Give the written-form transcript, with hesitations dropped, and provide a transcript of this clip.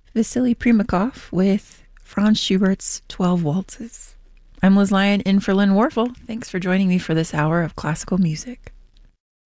Vasily Primakov with Franz Schubert's 12 Waltzes. I'm Liz Lyon in for Lynn Warfel. Thanks for joining me for this hour of classical music.